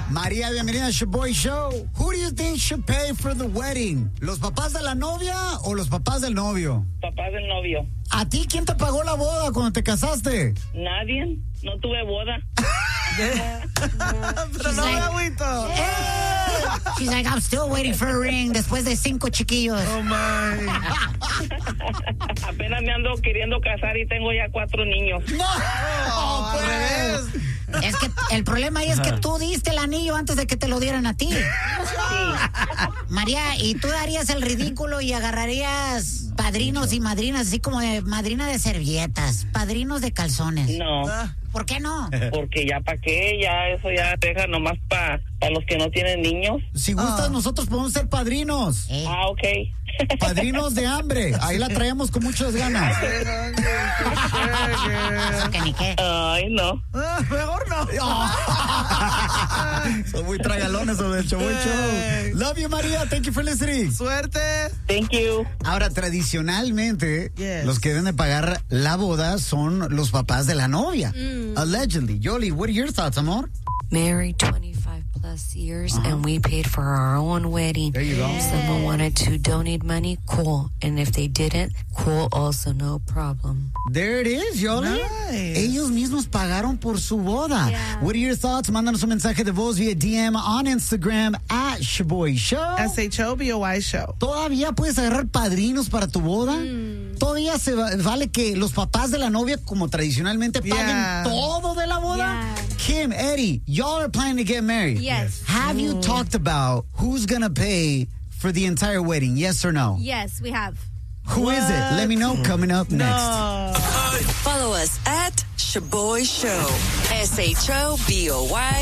María, bienvenida a Shaboy Show. Who do you think should pay for the wedding? ¿Los papás de la novia o los papás del novio? Papás del novio. ¿A ti quién te pagó la boda cuando te casaste? Nadie. No tuve boda. Pero no me agüito. She's like, I'm still waiting for a ring después de 5 chiquillos. Oh, my. Apenas me ando queriendo casar y tengo ya 4 niños. ¡No! Oh, pues. Es que el problema ahí es que tú diste el anillo antes de que te lo dieran a ti. María, ¿y tú darías el ridículo y agarrarías padrinos y madrinas, así como de madrina de servilletas, padrinos de calzones? No. ¿Por qué no? Porque ya para qué, ya eso ya deja nomás para los que no tienen niños. Si gustas, nosotros podemos ser padrinos. Ok. Padrinos de hambre. Ahí la traemos con muchas ganas. Eso que ni qué. Ay, no. Mejor no. Son muy tragalones sobre el Shaboy Show. Love you, María. Thank you for listening. Suerte. Thank you. Ahora, tradicionalmente, Yes. los que deben de pagar la boda son los papás de la novia. Allegedly. Yoli, what are your thoughts, amor? Married 25 plus years, and we paid for our own wedding. There you go. If someone wanted to donate money, cool. And if they didn't, cool also, no problem. There it is, Yoli. Nice. Ellos mismos pagaron por su boda. Yeah. What are your thoughts? Mándanos un mensaje de voz vía DM on Instagram at Shaboy Show. SHOBOY Show. ¿Todavía puedes agarrar padrinos para tu boda? ¿Todavía vale que los papás de la novia, como tradicionalmente, paguen Yeah. todo de la boda? Yeah. Kim, Eddie, y'all are planning to get married. Yes. Have you talked about who's going to pay for the entire wedding? Yes or no? Yes, we have. Who is it? Let me know coming up next. No. Follow us at Shaboy Show. SHOBOY